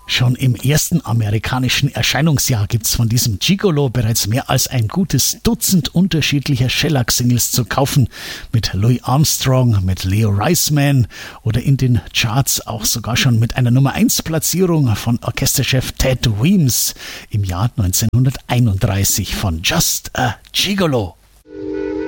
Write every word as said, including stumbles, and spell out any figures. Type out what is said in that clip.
Schon im ersten amerikanischen Erscheinungsjahr gibt's von diesem Gigolo bereits mehr als ein gutes Dutzend unterschiedlicher Shellac-Singles zu kaufen. Mit Louis Armstrong, mit Leo Reisman oder in den Charts auch sogar schon mit einer Nummer eins Platzierung von Orchesterchef Ted Weems im Jahr neunzehnhunderteinunddreißig von Just a Gigolo.